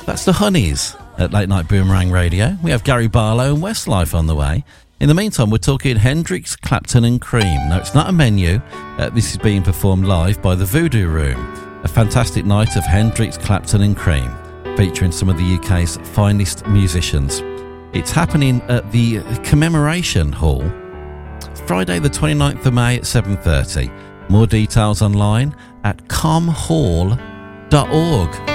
That's the Honeys at Late Night Boomerang Radio. We have Gary Barlow and Westlife on the way. In the meantime, we're talking Hendrix, Clapton and Cream. Now, it's not a menu. This is being performed live by the Voodoo Room. A fantastic night of Hendrix, Clapton and Cream, featuring some of the UK's finest musicians. It's happening at the Commemoration Hall, Friday the 29th of May at 7:30. More details online at comhall.org.